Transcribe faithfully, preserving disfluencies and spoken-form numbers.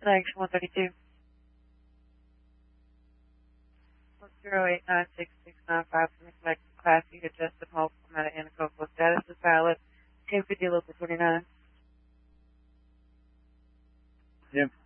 Action one thirty-two. one zero eight nine six six nine five from the Connect Class E to Justin Hope from out of Anacoco. Status is valid. ten fifty local twenty-nine. ten